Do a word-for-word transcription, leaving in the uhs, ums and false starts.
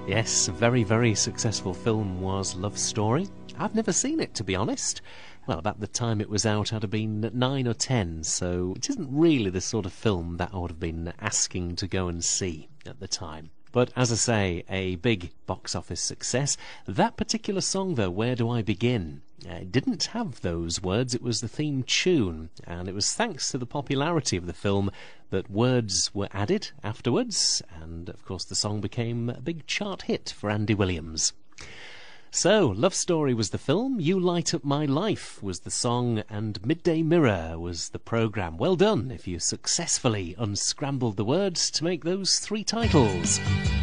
Yes, a very, very successful film was Love Story. I've never seen it, to be honest. Well, about the time it was out, I'd have been nine or ten, so it isn't really the sort of film that I would have been asking to go and see at the time. But as I say, a big box office success. That particular song, though, Where Do I Begin? Uh, it didn't have those words, it was the theme tune, and it was thanks to the popularity of the film that words were added afterwards, and of course the song became a big chart hit for Andy Williams. So, Love Story was the film, You Light Up My Life was the song, and Midday Mirror was the programme. Well done if you successfully unscrambled the words to make those three titles.